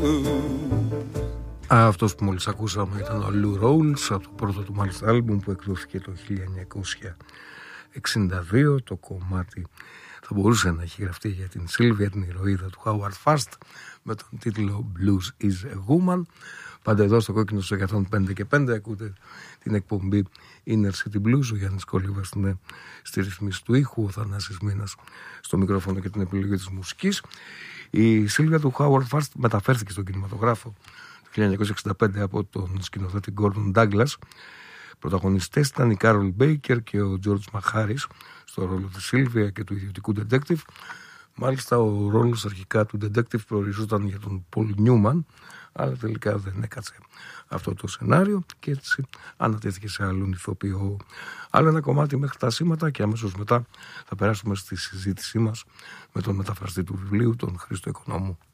Αυτός που μόλις ακούσαμε ήταν ο Lou Rawls από το πρώτο του μάλιστα άλμπουμ που εκδόθηκε το 1962. Το κομμάτι θα μπορούσε να έχει γραφτεί για την Σίλβια, την ηρωίδα του Howard Fast, με τον τίτλο Blues is a Woman. Πάντα εδώ στο Κόκκινο στο 105 και 5 ακούτε την εκπομπή Inner City Blues. Ο Γιάννης Κολίβας είναι στη ρυθμίση του ήχου, ο Θανάσης Μήνας στο μικρόφωνο και την επιλογή της μουσικής. Η Σίλβια του Howard Fast μεταφέρθηκε στον κινηματογράφο το 1965 από τον σκηνοθέτη Gordon Douglas. Πρωταγωνιστές ήταν η Carol Baker και ο George Maharis στο ρόλο της Σίλβια και του ιδιωτικού detective. Μάλιστα ο ρόλος αρχικά του detective προοριζόταν για τον Paul Newman, αλλά τελικά δεν έκατσε αυτό το σενάριο και έτσι ανατέθηκε σε άλλον ηθοποιό. Άλλο ένα κομμάτι μέχρι τα σήματα και αμέσως μετά θα περάσουμε στη συζήτησή μας με τον μεταφραστή του βιβλίου, τον Χρήστο Οικονόμου.